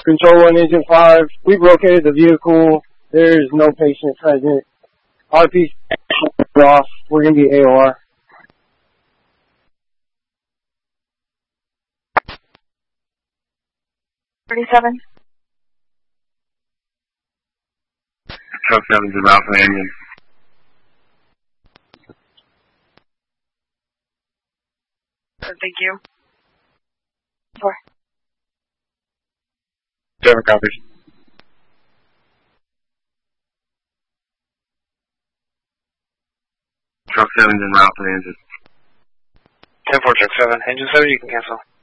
Control 1, Engine 5. We've located the vehicle. There is no patient present. RP off. We're going to be AOR. 37. Truck 7 to Ralph and Onion. Thank you. 4. 7 copies. Truck 7 to Ralph and Engine. 10-4, Truck 7. Engine 7, you can cancel.